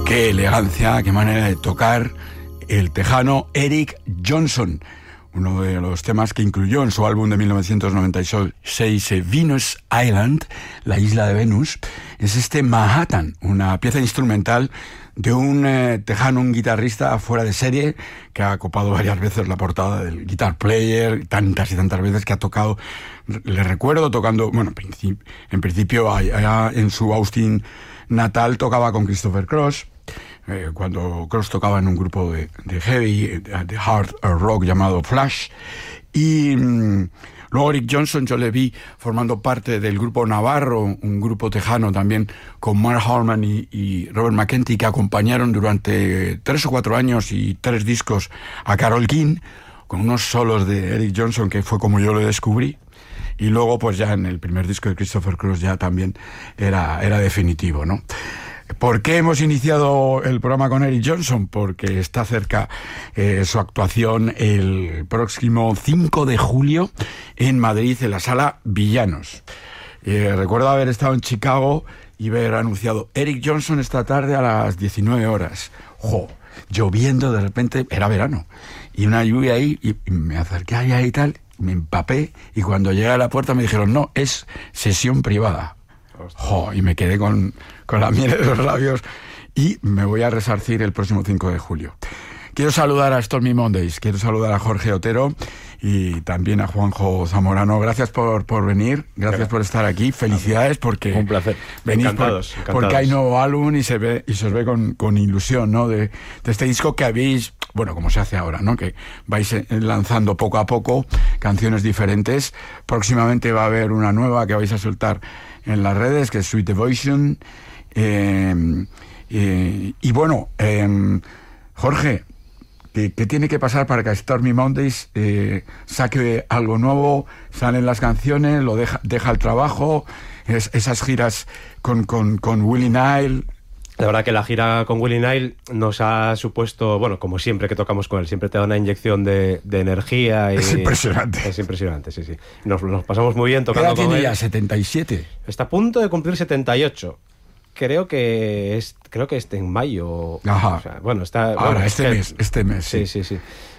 Qué elegancia, qué manera de tocar el tejano Eric Johnson. Uno de los temas que incluyó en su álbum de 1996, Venus Island, la isla de Venus, es este Manhattan, una pieza instrumental de un tejano, un guitarrista fuera de serie, que ha copado varias veces la portada del Guitar Player, tantas y tantas veces que ha tocado. Le recuerdo tocando, bueno, en principio allá en su Austin natal tocaba con Christopher Cross, cuando Cross tocaba en un grupo de heavy, de hard rock llamado Flash. Y luego Eric Johnson yo le vi formando parte del grupo Navarro, un grupo tejano también con Mark Harman y Robert McKenty, que acompañaron durante 3 o 4 años y 3 discos a Carole King, con unos solos de Eric Johnson, que fue como yo lo descubrí. Y luego pues ya en el primer disco de Christopher Cross ya también era definitivo, ¿no? ¿Por qué hemos iniciado el programa con Eric Johnson? Porque está cerca su actuación el próximo 5 de julio en Madrid, en la Sala Villanos. Recuerdo haber estado en Chicago y ver anunciado Eric Johnson esta tarde a las 19 horas. ¡Jo! Lloviendo de repente, era verano, y una lluvia ahí, y me acerqué allá y tal, me empapé, y cuando llegué a la puerta me dijeron, no, es sesión privada. ¡Jo! Y me quedé con la miel de los labios, y me voy a resarcir el próximo 5 de julio. Quiero saludar a Stormy Mondays, quiero saludar a Jorge Otero y también a Juanjo Zamorano. Gracias por venir, gracias por estar aquí, felicidades porque un placer. Venís encantados. Porque hay nuevo álbum y se os ve con ilusión, ¿no? De este disco que habéis, bueno, como se hace ahora, ¿no? Que vais lanzando poco a poco canciones diferentes. Próximamente va a haber una nueva que vais a soltar en las redes, que es Sweet Devotion. Y bueno, Jorge, ¿qué tiene que pasar para que Stormy Mondays saque algo nuevo? Salen las canciones, lo deja el trabajo, esas giras con Willie Nile. La verdad que la gira con Willie Nile nos ha supuesto, bueno, como siempre que tocamos con él, siempre te da una inyección de energía. Y es impresionante. Es impresionante, sí. Nos pasamos muy bien tocando con él. ¿Qué edad tiene ya? ¿77? Está a punto de cumplir 78. Creo que este en mayo. Ajá. O sea, bueno, está. Ahora, bueno, este mes. Sí.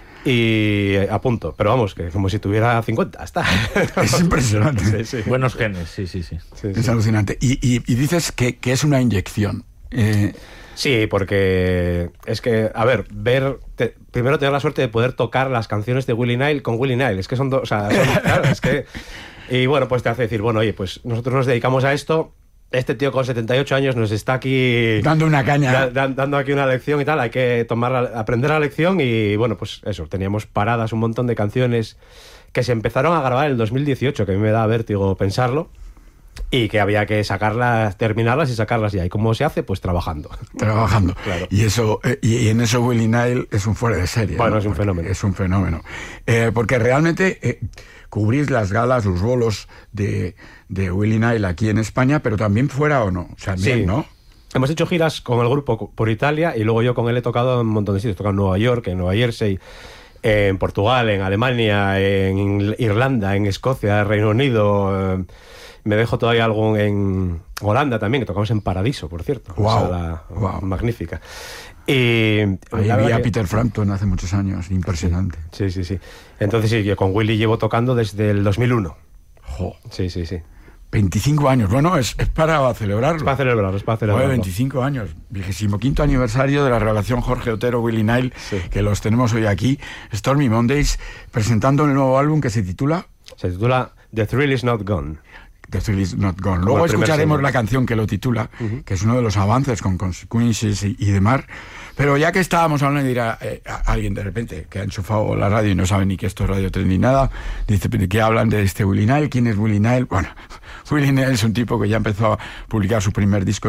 Y a punto, pero vamos, que como si tuviera 50, está. Es impresionante. Sí. Buenos genes, sí. Es alucinante. Y dices que es una inyección. Sí, porque es que, a ver, primero tener la suerte de poder tocar las canciones de Willie Nile con Willie Nile, es que son dos, o sea, claro, es que. Y bueno, pues te hace decir, bueno, oye, pues nosotros nos dedicamos a esto. Este tío con 78 años nos está aquí dando una caña, dando aquí una lección y tal. Hay que aprender la lección. Y bueno, pues eso, teníamos paradas un montón de canciones que se empezaron a grabar en el 2018, que a mí me da vértigo pensarlo, y que había que sacarlas, terminarlas y sacarlas ya. ¿Y cómo se hace? Pues trabajando. Claro. Y eso y en eso Willie Nile es un fuera de serie. Bueno, ¿no? es un fenómeno. Es un fenómeno. Porque realmente cubrís las galas, los bolos de Willie Nile aquí en España, pero también fuera, ¿o no? O sea, sí. ¿no? Hemos hecho giras con el grupo por Italia, y luego yo con él he tocado en un montón de sitios. He tocado en Nueva York, en Nueva Jersey, en Portugal, en Alemania, en Irlanda, en Escocia, Reino Unido. Me dejo todavía algo en Holanda también, que tocamos en Paradiso, por cierto. Wow. Magnífica. Y ahí había Peter Frampton hace muchos años, impresionante. Sí. Entonces sí, yo con Willy llevo tocando desde el 2001. ¡Jo! Sí. 25 años, bueno, es para celebrarlo. Es para celebrarlo. 25 años, 25º aniversario de la relación Jorge Otero-Willie Nile, sí. Que los tenemos hoy aquí, Stormy Mondays, presentando el nuevo álbum que se titula The Thrill Is Not Gone. The Thrill Is Not Gone. Luego escucharemos la canción que lo titula, que es uno de los avances con Consequences y demás. Pero ya que estábamos hablando, y dirá alguien de repente que ha enchufado la radio y no sabe ni que esto es Radio 3 ni nada, dice que hablan de este Willie Nile. ¿Quién es Willie Nile? Bueno, Willie Nile es un tipo que ya empezó a publicar su primer disco en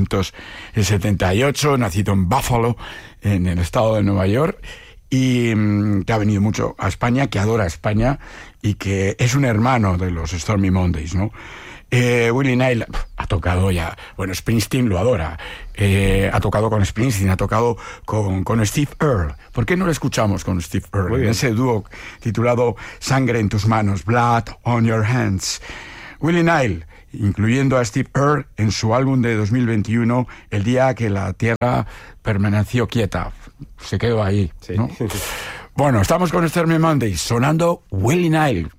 1978, nacido en Buffalo, en el estado de Nueva York, y que ha venido mucho a España, que adora España y que es un hermano de los Stormy Mondays, ¿no? Willie Nile ha tocado ya, bueno, Springsteen lo adora, ha tocado con Springsteen, ha tocado con Steve Earle. ¿Por qué no lo escuchamos con Steve Earle? En ese dúo titulado Sangre en tus manos, Blood on your hands. Willie Nile incluyendo a Steve Earle en su álbum de 2021, El día que la Tierra permaneció quieta. Se quedó ahí, Sí. ¿no? Bueno, estamos con Stormy Monday, sonando Willie Nile.